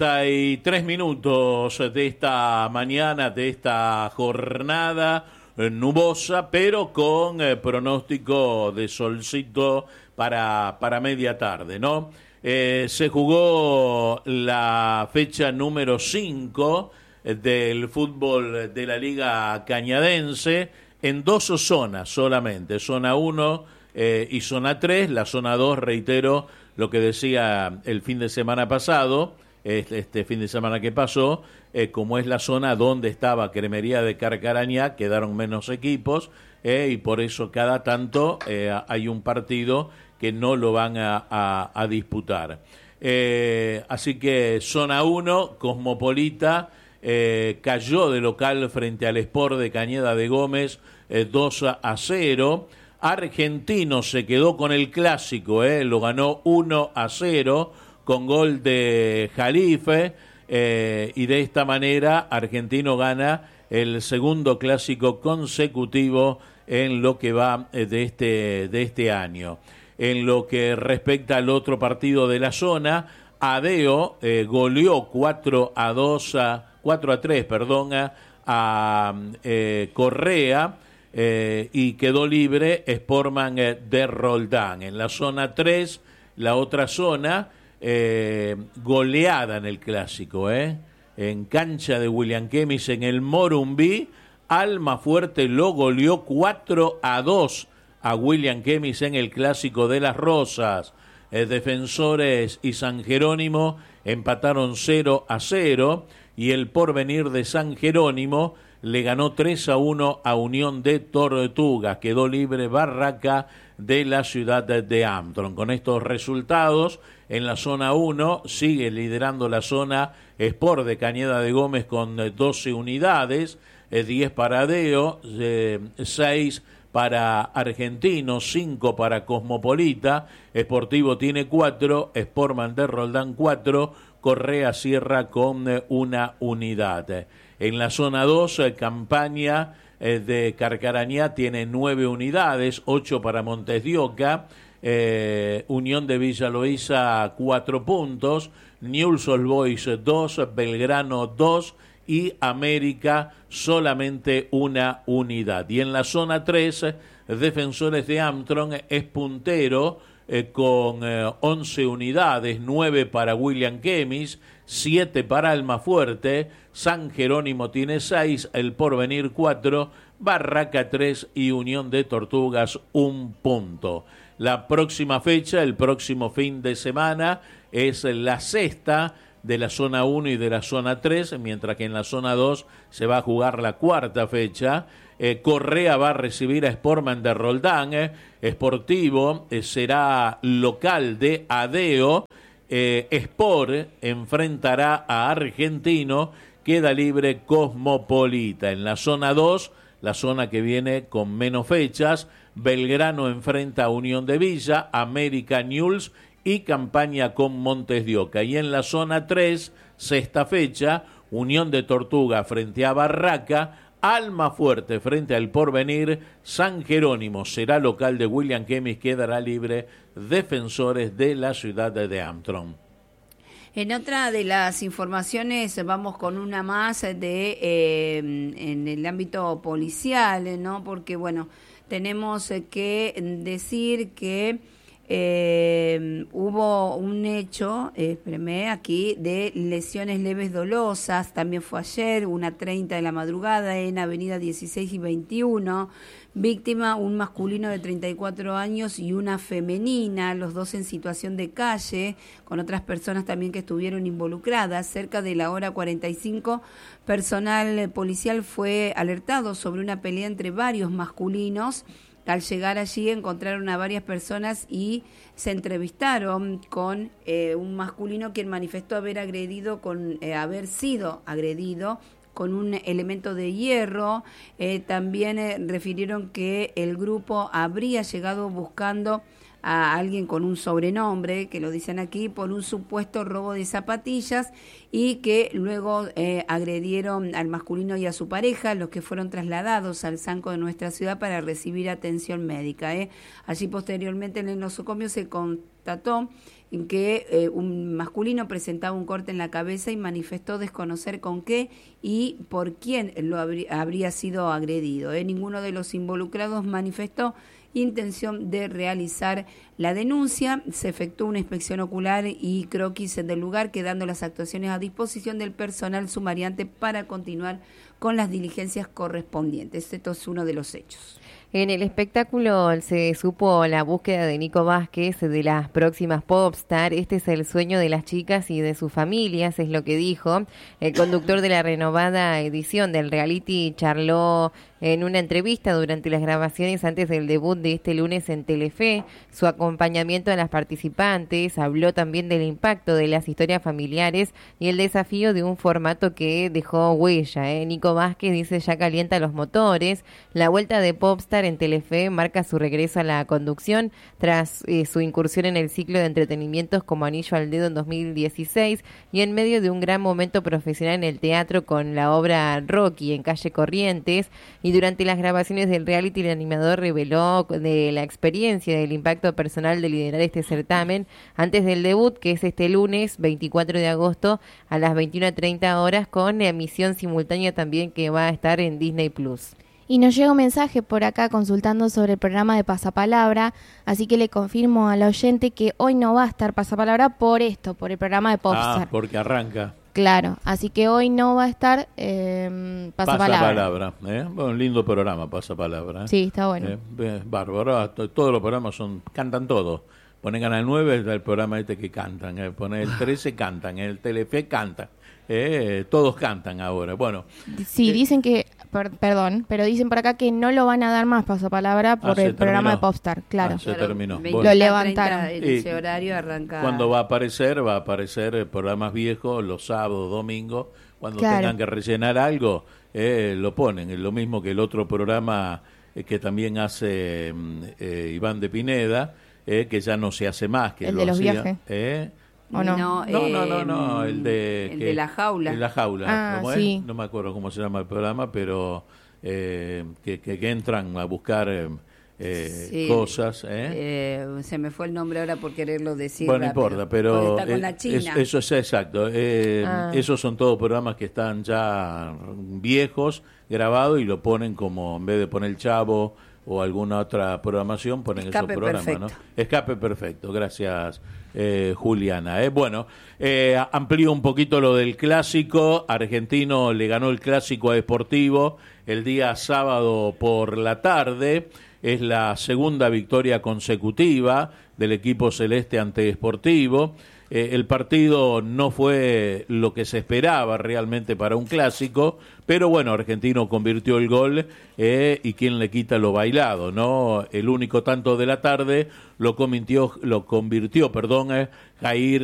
33 minutos de esta mañana, de esta jornada nubosa, pero con pronóstico de solcito para media tarde, ¿no? Se jugó la fecha número 5 del fútbol de la Liga Cañadense en dos zonas solamente, zona 1 y zona 3. La zona 2, reitero lo que decía el fin de semana pasado, este fin de semana que pasó, como es la zona donde estaba Cremería de Carcarañá, quedaron menos equipos y por eso cada tanto hay un partido que no lo van a disputar. Así que zona 1, Cosmopolita, cayó de local frente al Sport de Cañada de Gómez 2-0. Argentino se quedó con el clásico, lo ganó 1-0 con gol de Jalife, y de esta manera Argentino gana el segundo clásico consecutivo en lo que va de este año. En lo que respecta al otro partido de la zona, Adeo goleó 4-3 a Correa, y quedó libre Sportman de Roldán. En la zona 3, la otra zona, goleada en el clásico, en cancha de William Kemis en el Morumbí, Almafuerte lo goleó 4-2 a William Kemis en el clásico de Las Rosas. Defensores y San Jerónimo empataron 0-0 y el Porvenir de San Jerónimo le ganó 3-1 a Unión de Tortugas. Quedó libre Barraca de la ciudad de Armstrong. Con estos resultados, en la zona 1 sigue liderando la zona Sport de Cañada de Gómez con 12 unidades, 10 para Adeo, 6 para Argentino, 5 para Cosmopolita, Sportivo tiene 4, Sportman de Roldán 4, Correa cierra con una unidad. En la zona 2, Campaña de Carcarañá tiene 9 unidades, 8 para Montes de Oca, Unión de Villa Loíza 4 puntos, Newell's Old Boys 2, Belgrano 2 y América solamente una unidad. Y en la zona 3, Defensores de Armstrong es puntero con 11 unidades, 9 para William Kemis, 7 para Almafuerte, San Jerónimo tiene 6, El Porvenir 4, Barraca 3 y Unión de Tortugas 1 punto. La próxima fecha, el próximo fin de semana, es la sexta de la zona 1 y de la zona 3, mientras que en la zona 2 se va a jugar la cuarta fecha. Correa va a recibir a Sportman de Roldán, Sportivo será local de Adeo, Sport enfrentará a Argentino, queda libre Cosmopolita. En la zona 2, la zona que viene con menos fechas, Belgrano enfrenta a Unión de Villa, América Newell's y Campaña con Montes de Oca. Y en la zona 3, sexta fecha, Unión de Tortuga frente a Barraca, Almafuerte frente al Porvenir, San Jerónimo será local de William Kemis, quedará libre Defensores de la ciudad de Armstrong. En otra de las informaciones vamos con una más de en el ámbito policial, ¿no? Porque bueno, tenemos que decir que hubo un hecho, aquí, de lesiones leves dolosas. También fue ayer, 1:30 de la madrugada, en Avenida 16 y 21. Víctima, un masculino de 34 años y una femenina, los dos en situación de calle, con otras personas también que estuvieron involucradas. Cerca de la hora 45, personal policial fue alertado sobre una pelea entre varios masculinos. Al llegar allí encontraron a varias personas y se entrevistaron con un masculino quien manifestó haber sido agredido con un elemento de hierro. También refirieron que el grupo habría llegado buscando a alguien con un sobrenombre, que lo dicen aquí, por un supuesto robo de zapatillas, y que luego agredieron al masculino y a su pareja, los que fueron trasladados al Sanco de nuestra ciudad para recibir atención médica. Allí posteriormente en el nosocomio se constató en que un masculino presentaba un corte en la cabeza y manifestó desconocer con qué y por quién lo habría sido agredido. Ninguno de los involucrados manifestó intención de realizar la denuncia. Se efectuó una inspección ocular y croquis del lugar, quedando las actuaciones a disposición del personal sumariante para continuar con las diligencias correspondientes. Esto es uno de los hechos. En el espectáculo se supo la búsqueda de Nico Vázquez de las próximas Popstar. Este es el sueño de las chicas y de sus familias, es lo que dijo. El conductor de la renovada edición del reality charló en una entrevista durante las grabaciones antes del debut de este lunes en Telefe, su acompañamiento a las participantes. Habló también del impacto de las historias familiares y el desafío de un formato que dejó huella. Nico Vázquez dice ya calienta los motores. La vuelta de Popstar en Telefe marca su regreso a la conducción tras su incursión en el ciclo de entretenimientos como anillo al dedo en 2016 y en medio de un gran momento profesional en el teatro con la obra Rocky en Calle Corrientes. Y durante las grabaciones del reality, el animador reveló de la experiencia, del impacto personal de liderar este certamen antes del debut, que es este lunes 24 de agosto a las 21:30 horas, con emisión simultánea también que va a estar en Disney Plus. Y nos llega un mensaje por acá consultando sobre el programa de Pasapalabra, así que le confirmo a la oyente que hoy no va a estar Pasapalabra por el programa de Popstar. Porque arranca. Claro, así que hoy no va a estar Pasapalabra. Bueno, un lindo programa, Pasapalabra. Sí, está bueno. Bárbaro, todos los programas cantan todos. Ponen Canal 9, es el programa este que cantan. Ponen el 13, cantan. El Telefe, cantan. Todos cantan ahora. Bueno. Sí, dicen que, perdón, pero dicen por acá que no lo van a dar más Pasapalabra por el programa de Popstar, claro. Se terminó. Bueno. Lo levantaron. En ese horario arranca. Cuando va a aparecer programas viejos los sábados, domingos, cuando tengan que rellenar algo, lo ponen. Es lo mismo que el otro programa que también hace Iván de Pineda, que ya no se hace más. Que el lo de los hacía, viajes. ¿O no? No, el de La Jaula. El de La Jaula, ¿cómo sí. es? No me acuerdo cómo se llama el programa, pero que entran a buscar cosas. Se me fue el nombre ahora por quererlo decir. Bueno, no importa, pero está con la China. Eso es exacto. Esos son todos programas que están ya viejos, grabados, y lo ponen como, en vez de poner el Chavo o alguna otra programación, ponen esos programas, perfecto. ¿No? Escape perfecto, gracias Juliana. Bueno, amplío un poquito lo del clásico. Argentino le ganó el clásico a Sportivo el día sábado por la tarde. Es la segunda victoria consecutiva del equipo celeste ante Sportivo. El partido no fue lo que se esperaba realmente para un clásico, pero bueno, Argentino convirtió el gol y quién le quita lo bailado, ¿no? El único tanto de la tarde lo convirtió Jair